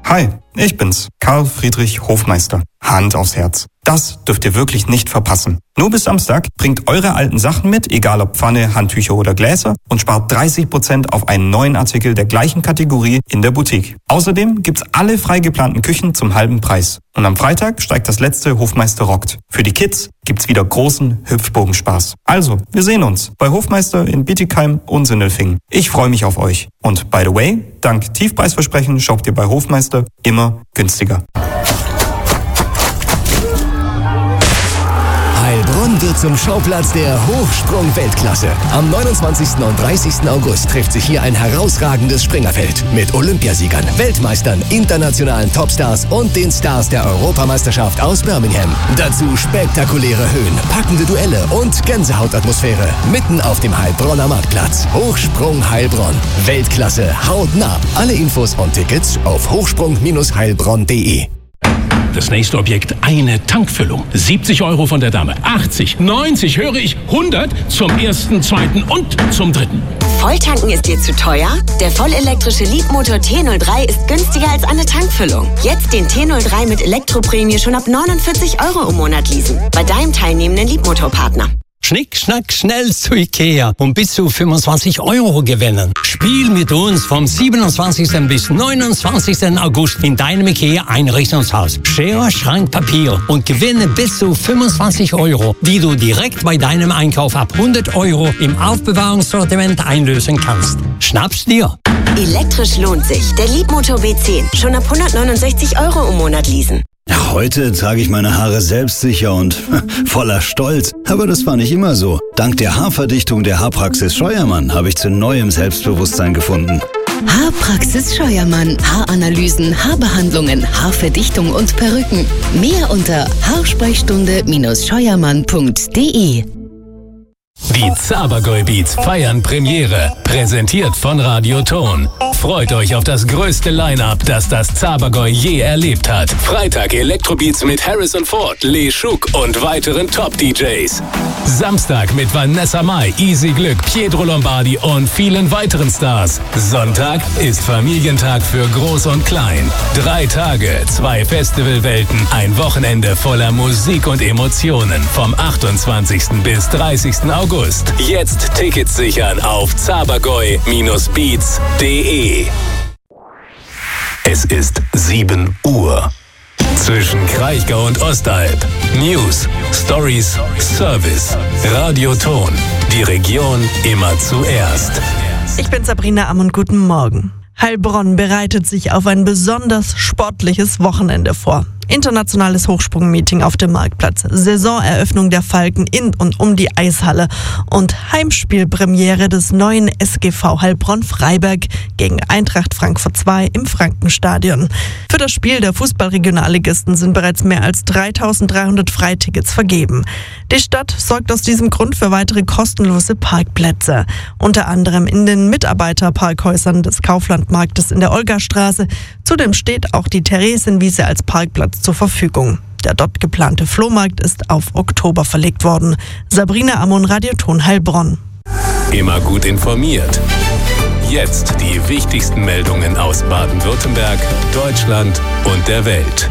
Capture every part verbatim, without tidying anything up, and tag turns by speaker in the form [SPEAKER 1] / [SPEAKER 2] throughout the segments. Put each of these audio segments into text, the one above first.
[SPEAKER 1] Hi, ich bin's, Karl Friedrich Hofmeister. Hand aufs Herz. Das dürft ihr wirklich nicht verpassen. Nur bis Samstag bringt eure alten Sachen mit, egal ob Pfanne, Handtücher oder Gläser, und spart dreißig Prozent auf einen neuen Artikel der gleichen Kategorie in der Boutique. Außerdem gibt's alle frei geplanten Küchen zum halben Preis. Und am Freitag steigt das letzte Hofmeister rockt. Für die Kids gibt's wieder großen Hüpfbogenspaß. Also, wir sehen uns bei Hofmeister in Bietigheim und Sindelfingen. Ich freue mich auf euch. Und by the way, dank Tiefpreisversprechen shoppt ihr bei Hofmeister immer günstiger.
[SPEAKER 2] Heilbronn wird zum Schauplatz der Hochsprung-Weltklasse. Am neunundzwanzigsten und dreißigsten August trifft sich hier ein herausragendes Springerfeld mit Olympiasiegern, Weltmeistern, internationalen Topstars und den Stars der Europameisterschaft aus Birmingham. Dazu spektakuläre Höhen, packende Duelle und Gänsehautatmosphäre mitten auf dem Heilbronner Marktplatz. Hochsprung Heilbronn. Weltklasse hautnah. Alle Infos und Tickets auf hochsprung Bindestrich heilbronn punkt de.
[SPEAKER 3] Das nächste Objekt, eine Tankfüllung. siebzig Euro von der Dame. achtzig, neunzig, höre ich, hundert zum ersten, zweiten und zum dritten.
[SPEAKER 4] Volltanken ist dir zu teuer? Der vollelektrische Leapmotor T null drei ist günstiger als eine Tankfüllung. Jetzt den T null drei mit Elektroprämie schon ab neunundvierzig Euro im Monat leasen. Bei deinem teilnehmenden Leapmotorpartner.
[SPEAKER 5] Schnick, schnack, schnell zu Ikea und bis zu fünfundzwanzig Euro gewinnen. Spiel mit uns vom siebenundzwanzigsten bis neunundzwanzigsten August in deinem Ikea-Einrichtungshaus. Schere, Schrank, Papier und gewinne bis zu fünfundzwanzig Euro, die du direkt bei deinem Einkauf ab hundert Euro im Aufbewahrungssortiment einlösen kannst. Schnapp's dir!
[SPEAKER 4] Elektrisch lohnt sich. Der Leapmotor W zehn. Schon ab hundertneunundsechzig Euro im Monat leasen.
[SPEAKER 6] Ja, heute trage ich meine Haare selbstsicher und voller Stolz. Aber das war nicht immer so. Dank der Haarverdichtung der Haarpraxis Scheuermann habe ich zu neuem Selbstbewusstsein gefunden.
[SPEAKER 7] Haarpraxis Scheuermann. Haaranalysen, Haarbehandlungen, Haarverdichtung und Perücken. Mehr unter haarsprechstunde Bindestrich scheuermann punkt de.
[SPEAKER 3] Die Zabergäu Beats feiern Premiere. Präsentiert von Radio Ton. Freut euch auf das größte Line-Up, das das Zabergäu je erlebt hat. Freitag Elektrobeats mit Harrison Ford, Lee Schuck und weiteren Top-D Js. Samstag mit Vanessa Mai, Easy Glück, Pietro Lombardi und vielen weiteren Stars. Sonntag ist Familientag für Groß und Klein. Drei Tage, zwei Festivalwelten, ein Wochenende voller Musik und Emotionen. Vom achtundzwanzigsten bis dreißigsten August. Jetzt Tickets sichern auf zabergäu Bindestrich beats punkt de. Es ist sieben Uhr. Zwischen Kraichgau und Ostalb. News, Stories, Service. Radio Ton. Die Region immer zuerst.
[SPEAKER 8] Ich bin Sabrina Amm und guten Morgen. Heilbronn bereitet sich auf ein besonders sportliches Wochenende vor. Internationales Hochsprungmeeting auf dem Marktplatz, Saisoneröffnung der Falken in und um die Eishalle und Heimspielpremiere des neuen S G V Heilbronn-Freiberg gegen Eintracht Frankfurt zwei im Frankenstadion. Für das Spiel der Fußballregionalligisten sind bereits mehr als dreitausenddreihundert Freitickets vergeben. Die Stadt sorgt aus diesem Grund für weitere kostenlose Parkplätze, unter anderem in den Mitarbeiterparkhäusern des Kauflandmarktes in der Olgastraße. Zudem steht auch die Theresienwiese als Parkplatz zur Verfügung. Der dort geplante Flohmarkt ist auf Oktober verlegt worden. Sabrina Amm, Radio Ton Heilbronn.
[SPEAKER 3] Immer gut informiert. Jetzt die wichtigsten Meldungen aus Baden-Württemberg, Deutschland und der Welt.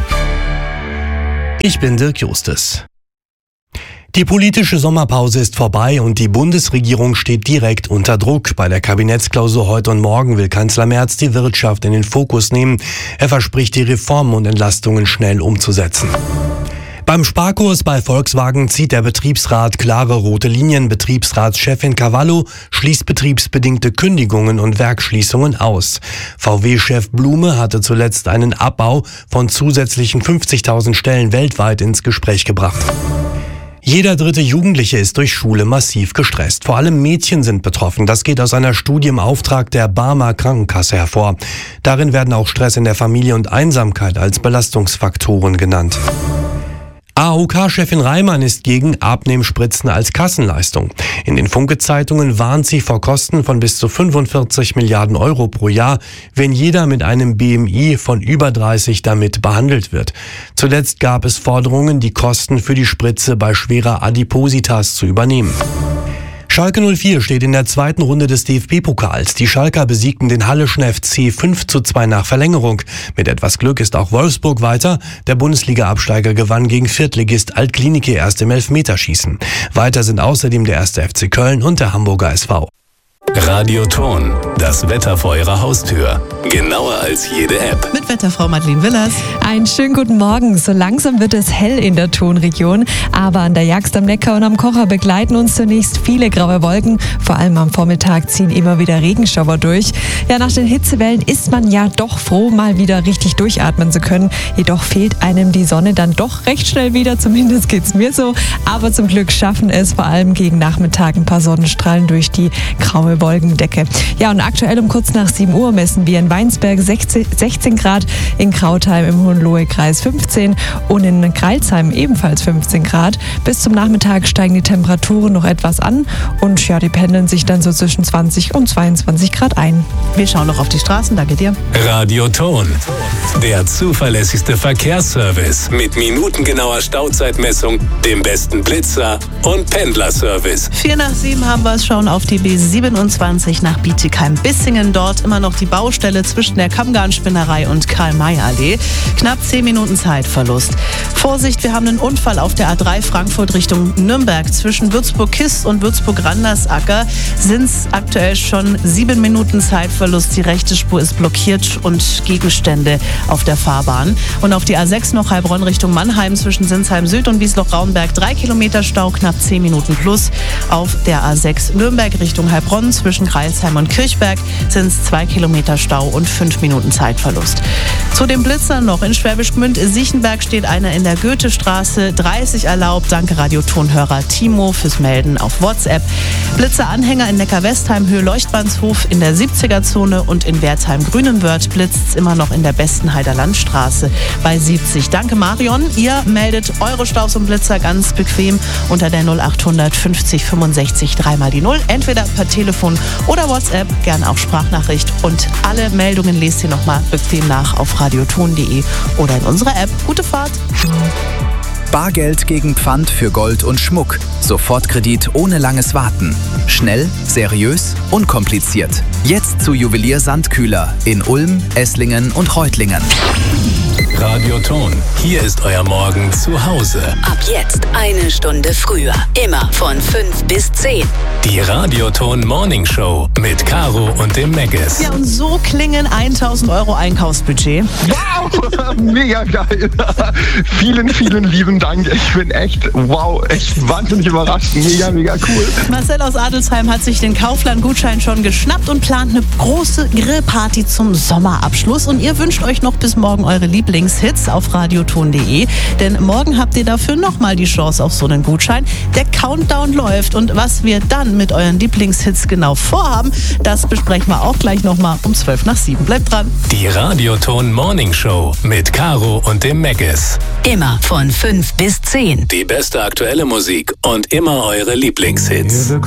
[SPEAKER 9] Ich bin Dirk Justus. Die politische Sommerpause ist vorbei und die Bundesregierung steht direkt unter Druck. Bei der Kabinettsklausur heute und morgen will Kanzler Merz die Wirtschaft in den Fokus nehmen. Er verspricht, die Reformen und Entlastungen schnell umzusetzen. Beim Sparkurs bei Volkswagen zieht der Betriebsrat klare rote Linien. Betriebsratschefin Cavallo schließt betriebsbedingte Kündigungen und Werksschließungen aus. V W-Chef Blume hatte zuletzt einen Abbau von zusätzlichen fünfzigtausend Stellen weltweit ins Gespräch gebracht. Jeder dritte Jugendliche ist durch Schule massiv gestresst. Vor allem Mädchen sind betroffen. Das geht aus einer Studie im Auftrag der Barmer Krankenkasse hervor. Darin werden auch Stress in der Familie und Einsamkeit als Belastungsfaktoren genannt. A O K-Chefin Reimann ist gegen Abnehmspritzen als Kassenleistung. In den Funke-Zeitungen warnt sie vor Kosten von bis zu fünfundvierzig Milliarden Euro pro Jahr, wenn jeder mit einem B M I von über dreißig damit behandelt wird. Zuletzt gab es Forderungen, die Kosten für die Spritze bei schwerer Adipositas zu übernehmen. Schalke null vier steht in der zweiten Runde des D F B-Pokals. Die Schalker besiegten den Halleschen F C fünf zu zwei nach Verlängerung. Mit etwas Glück ist auch Wolfsburg weiter. Der Bundesliga-Absteiger gewann gegen Viertligist Altklinike erst im Elfmeterschießen. Weiter sind außerdem der erste F C Köln und der Hamburger S V.
[SPEAKER 3] Radioton, das Wetter vor Ihrer Haustür. Genauer als jede App.
[SPEAKER 8] Mit Wetterfrau Madeleine Willers.
[SPEAKER 10] Einen schönen guten Morgen. So langsam wird es hell in der Tonregion. Aber an der Jagst am Neckar und am Kocher begleiten uns zunächst viele graue Wolken. Vor allem am Vormittag ziehen immer wieder Regenschauer durch. Ja, nach den Hitzewellen ist man ja doch froh, mal wieder richtig durchatmen zu können. Jedoch fehlt einem die Sonne dann doch recht schnell wieder. Zumindest geht's mir so. Aber zum Glück schaffen es vor allem gegen Nachmittag ein paar Sonnenstrahlen durch die graue Wolkendecke. Ja, und aktuell um kurz nach sieben Uhr messen wir in Weinsberg sechzehn Grad, in Krautheim im Hohenlohe-Kreis fünfzehn und in Greilsheim ebenfalls fünfzehn Grad. Bis zum Nachmittag steigen die Temperaturen noch etwas an und ja, die pendeln sich dann so zwischen zwanzig und zweiundzwanzig Grad ein.
[SPEAKER 8] Wir schauen noch auf die Straßen. Danke dir.
[SPEAKER 3] Radioton, der zuverlässigste Verkehrsservice mit minutengenauer Stauzeitmessung, dem besten Blitzer und Pendlerservice.
[SPEAKER 8] Vier nach sieben haben wir es, schauen auf die B siebenundzwanzig nach Bietigheim-Bissingen. Dort immer noch die Baustelle zwischen der Kammgarnspinnerei und Karl-May-Allee. Knapp zehn Minuten Zeitverlust. Vorsicht, wir haben einen Unfall auf der A drei Frankfurt Richtung Nürnberg. Zwischen Würzburg-Kist und Würzburg-Randersacker sind es aktuell schon sieben Minuten Zeitverlust. Die rechte Spur ist blockiert und Gegenstände auf der Fahrbahn. Und auf die A sechs noch Heilbronn Richtung Mannheim zwischen Sinsheim Süd und Wiesloch-Raunberg. Drei Kilometer Stau, knapp zehn Minuten plus. Auf der A sechs Nürnberg Richtung Heilbronn zwischen Greilsheim und Kirchberg sind es zwei Kilometer Stau und fünf Minuten Zeitverlust. Zu den Blitzern noch in Schwäbisch Gmünd-Siechenberg steht einer in der Goethestraße. dreißig erlaubt. Danke Radiotonhörer Timo fürs Melden auf WhatsApp. Blitzeranhänger in Neckar-Westheim Höhe Leuchtbandshof in der siebziger-Zone und in Wertheim-Grünenwörth blitzt immer noch in der Bestenheider Landstraße bei siebzig. Danke Marion. Ihr meldet eure Staus und Blitzer ganz bequem unter der null achthundert fünfzig fünfundsechzig dreimal die null. Entweder per Telefon oder WhatsApp, gerne auch Sprachnachricht. Und alle Meldungen lest ihr nochmal bequem nach auf radioton punkt de oder in unserer App. Gute Fahrt!
[SPEAKER 11] Bargeld gegen Pfand für Gold und Schmuck. Sofortkredit ohne langes Warten. Schnell, seriös, unkompliziert. Jetzt zu Juwelier Sandkühler in Ulm, Esslingen und Reutlingen.
[SPEAKER 3] Radioton, hier ist euer Morgen zu Hause.
[SPEAKER 7] Ab jetzt eine Stunde früher. Immer von fünf bis zehn.
[SPEAKER 3] Die Radioton Morning Show mit Caro und dem Megas.
[SPEAKER 8] Ja, und so klingen tausend Euro Einkaufsbudget.
[SPEAKER 12] Wow, mega geil. Vielen, vielen lieben Dank. Ich bin echt, wow, echt wahnsinnig überrascht. Mega, mega cool.
[SPEAKER 8] Marcel aus Adelsheim hat sich den Kaufland-Gutschein schon geschnappt und plant eine große Grillparty zum Sommerabschluss. Und ihr wünscht euch noch bis morgen eure Lieblingshits auf radioton punkt de. Denn morgen habt ihr dafür nochmal die Chance auf so einen Gutschein. Der Countdown läuft. Und was wir dann mit euren Lieblingshits genau vorhaben, das besprechen wir auch gleich nochmal um zwölf nach sieben. Bleibt dran.
[SPEAKER 3] Die Radioton Morning Show mit Caro und dem Megas.
[SPEAKER 7] Immer von fünf bis zehn.
[SPEAKER 3] Die beste aktuelle Musik und immer eure Lieblingshits.